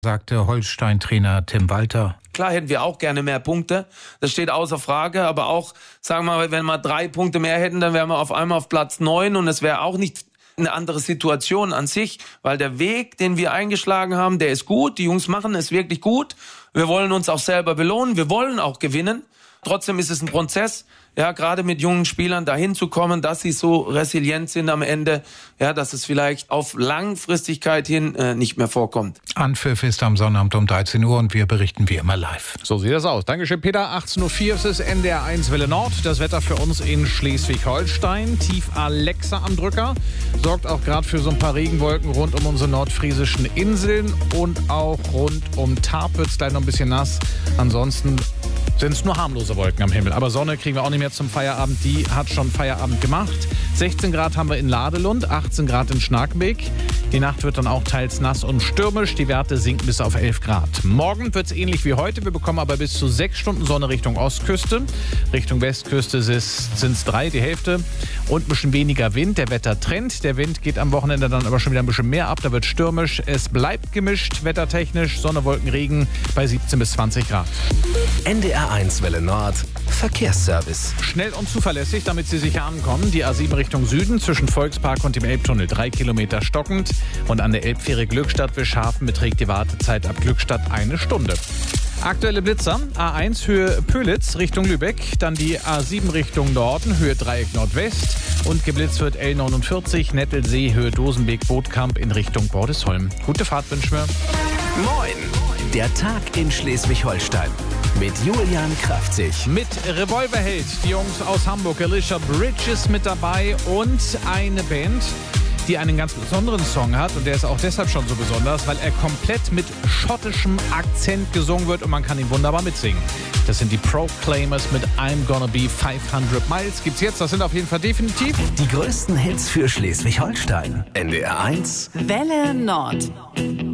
sagte Holstein-Trainer Tim Walter. Klar hätten wir auch gerne mehr Punkte, das steht außer Frage, aber auch, sagen wir mal, wenn wir 3 Punkte mehr hätten, dann wären wir auf einmal auf Platz 9 und es wäre auch nicht eine andere Situation an sich, weil der Weg, den wir eingeschlagen haben, der ist gut, die Jungs machen es wirklich gut, wir wollen uns auch selber belohnen, wir wollen auch gewinnen, trotzdem ist es ein Prozess, ja, gerade mit jungen Spielern dahin zu kommen, dass sie so resilient sind am Ende, ja, dass es vielleicht auf Langfristigkeit hin nicht mehr vorkommt. Anpfiff ist am Sonnabend um 13 Uhr und wir berichten wie immer live. So sieht das aus. Dankeschön, Peter. 18.04 Uhr ist es NDR 1 Welle Nord. Das Wetter für uns in Schleswig-Holstein. Tief Alexa am Drücker. Sorgt auch gerade für so ein paar Regenwolken rund um unsere nordfriesischen Inseln. Und auch rund um Tarp wird es gleich noch ein bisschen nass. Ansonsten sind es nur harmlose Wolken am Himmel. Aber Sonne kriegen wir auch nicht mehr zum Feierabend. Die hat schon Feierabend gemacht. 16 Grad haben wir in Ladelund, 18 Grad in Schnarkenbeek. Die Nacht wird dann auch teils nass und stürmisch. Die Werte sinken bis auf 11 Grad. Morgen wird es ähnlich wie heute. Wir bekommen aber bis zu 6 Stunden Sonne Richtung Ostküste. Richtung Westküste sind es 3, die Hälfte. Und ein bisschen weniger Wind. Der Wettertrend. Der Wind geht am Wochenende dann aber schon wieder ein bisschen mehr ab. Da wird stürmisch. Es bleibt gemischt, wettertechnisch. Sonne, Wolken, Regen bei 17 bis 20 Grad. NDR 1 Welle Nord. Verkehrsservice. Schnell und zuverlässig, damit Sie sicher ankommen. Die A7 Richtung Süden zwischen Volkspark und dem Elbtunnel 3 Kilometer stockend. Und an der Elbfähre Glückstadt-Wilschafen beträgt die Wartezeit ab Glückstadt 1 Stunde. Aktuelle Blitzer, A1 Höhe Pölitz Richtung Lübeck, dann die A7 Richtung Norden, Höhe Dreieck Nordwest und geblitzt wird L49 Nettelsee Höhe Dosenbeek-Bootkamp in Richtung Bordesholm. Gute Fahrt wünschen wir. Moin! Der Tag in Schleswig-Holstein mit Julian Kraftzig. Mit Revolverheld, die Jungs aus Hamburg, Alicia Bridges mit dabei und eine Band, die einen ganz besonderen Song hat und der ist auch deshalb schon so besonders, weil er komplett mit schottischem Akzent gesungen wird und man kann ihn wunderbar mitsingen. Das sind die Proclaimers mit I'm Gonna Be 500 Miles. Gibt's jetzt, das sind auf jeden Fall definitiv Die größten Hits für Schleswig-Holstein. NDR 1 Welle Nord.